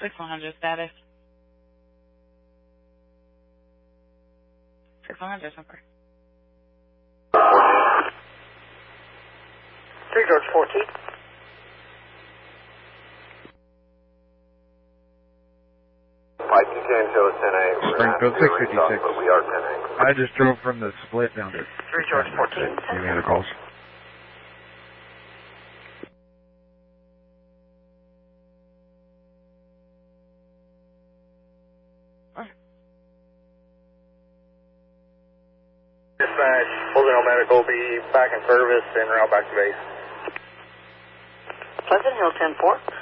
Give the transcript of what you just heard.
6100 status. 6100 somewhere. 3 George 14. Mike, you can show us 10A. Springfield 656. But we are 10A. I just drove from the split down to 3 George 14. Any other calls? Dispatch, Pleasant Hill Medical will be back in service and route back to base. Pleasant Hill 10-4.